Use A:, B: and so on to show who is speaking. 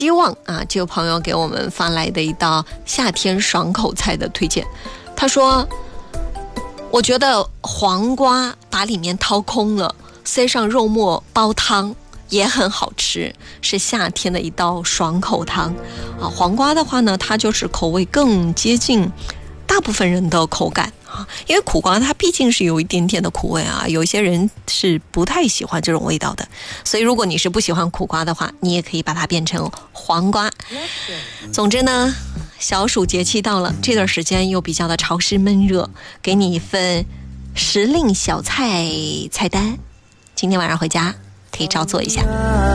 A: 希望啊，这个朋友给我们发来的一道夏天爽口菜的推荐。他说，我觉得黄瓜把里面掏空了，塞上肉末煲汤也很好吃，是夏天的一道爽口汤啊。黄瓜的话呢，它就是口味更接近大部分人的口感啊，因为苦瓜它毕竟是有一点点的苦味啊，有些人是不太喜欢这种味道的，所以如果你是不喜欢苦瓜的话，你也可以把它变成黄瓜。总之呢，小暑节气到了，这段时间又比较的潮湿闷热，给你一份时令小菜菜单，今天晚上回家可以照做一下。